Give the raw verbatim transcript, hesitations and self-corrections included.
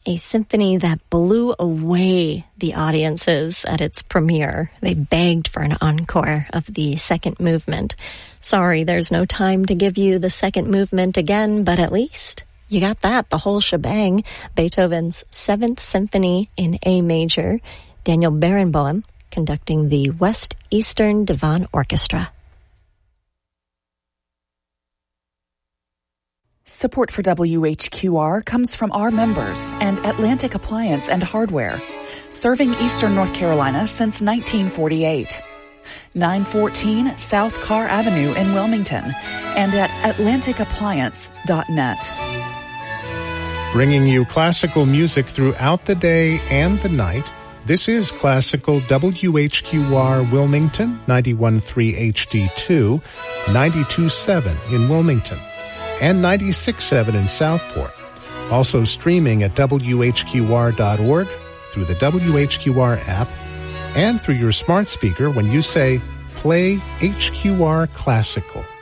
a symphony that blew away the audiences at its premiere. They begged for an encore of the second movement. Sorry, there's no time to give you the second movement again, but at least you got that, the whole shebang. Beethoven's Seventh Symphony in A major. Daniel Barenboim conducting the West Eastern Divan Orchestra. Support for W H Q R comes from our members and Atlantic Appliance and Hardware, serving Eastern North Carolina since nineteen forty-eight. nine fourteen South Carr Avenue in Wilmington and at atlantic appliance dot net. Bringing you classical music throughout the day and the night. This is Classical W H Q R Wilmington, ninety-one point three H D two, ninety-two point seven in Wilmington, and ninety-six point seven in Southport. Also streaming at W H Q R dot org, through the W H Q R app, and through your smart speaker when you say, "Play H Q R Classical."